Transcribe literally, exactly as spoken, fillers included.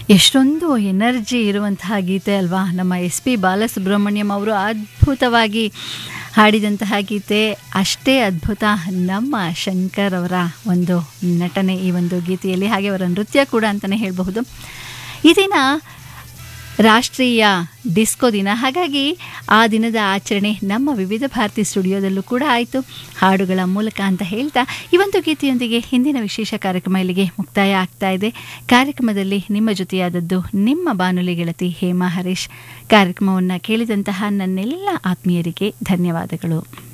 ಎಷ್ಟೊಂದು ಎನರ್ಜಿ ಇರುವಂತಹ ಗೀತೆ ಅಲ್ವಾ. ನಮ್ಮ ಎಸ್ ಪಿ ಬಾಲಸುಬ್ರಹ್ಮಣ್ಯಂ ಅವರು ಅದ್ಭುತವಾಗಿ ಹಾಡಿದಂತಹ ಗೀತೆ. ಅಷ್ಟೇ ಅದ್ಭುತ ನಮ್ಮ ಶಂಕರ್ ಅವರ ಒಂದು ನಟನೆ ಈ ಒಂದು ಗೀತೆಯಲ್ಲಿ, ಹಾಗೆ ಅವರ ನೃತ್ಯ ಕೂಡ ಅಂತಲೇ ಹೇಳಬಹುದು. ಈ ದಿನ ರಾಷ್ಟ್ರೀಯ ಡಿಸ್ಕೋ ದಿನ, ಹಾಗಾಗಿ ಆ ದಿನದ ಆಚರಣೆ ನಮ್ಮ ವಿವಿಧ ಭಾರತಿ ಸ್ಟುಡಿಯೋದಲ್ಲೂ ಕೂಡ ಆಯಿತು ಹಾಡುಗಳ ಮೂಲಕ ಅಂತ ಹೇಳ್ತಾ ಈ ಒಂದು ಗೀತೆಯೊಂದಿಗೆ ಹಿಂದಿನ ವಿಶೇಷ ಕಾರ್ಯಕ್ರಮ ಇಲ್ಲಿಗೆ ಮುಕ್ತಾಯ ಆಗ್ತಾ ಇದೆ. ಕಾರ್ಯಕ್ರಮದಲ್ಲಿ ನಿಮ್ಮ ಜೊತೆಯಾದದ್ದು ನಿಮ್ಮ ಬಾನುಲಿ ಗೆಳತಿ ಹೇಮಾ ಹರೀಶ್. ಕಾರ್ಯಕ್ರಮವನ್ನು ಕೇಳಿದಂತಹ ನನ್ನೆಲ್ಲ ಆತ್ಮೀಯರಿಗೆ ಧನ್ಯವಾದಗಳು.